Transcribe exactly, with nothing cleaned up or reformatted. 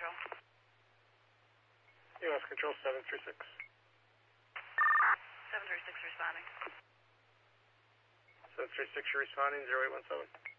Control. U S Control seven three six. seven three six responding. seven three six, you're responding, zero eight one seven.